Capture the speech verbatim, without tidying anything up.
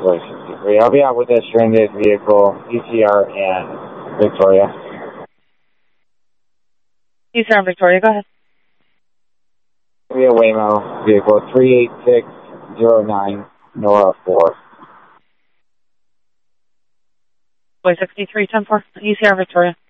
Roy sixty-three. I'll be out with a stranded vehicle, E C R and Victoria. E C R and Victoria, go ahead. We have Waymo vehicle three eight six zero nine, Nora four. Roy sixty-three, ten four, E C R Victoria.